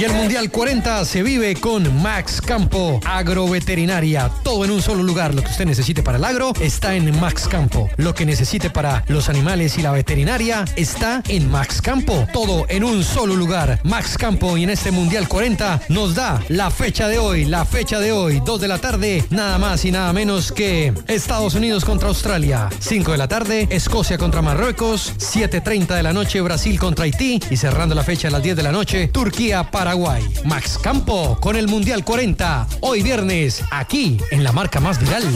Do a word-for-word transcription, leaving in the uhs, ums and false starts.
Y el Mundial cuarenta se vive con Max Campo, Agroveterinaria. Todo en un solo lugar. Lo que usted necesite para el agro está en Max Campo. Lo que necesite para los animales y la veterinaria está en Max Campo. Todo en un solo lugar. Max Campo, y en este Mundial cuarenta nos da la fecha de hoy. La fecha de hoy, dos de la tarde, nada más y nada menos que Estados Unidos contra Australia. cinco de la tarde, Escocia contra Marruecos. siete treinta de la noche, Brasil contra Haití. Y cerrando la fecha a las diez de la noche, Turquía, Paraguay. Max Campo con el Mundial cuarenta. Hoy viernes, aquí en la marca más viral.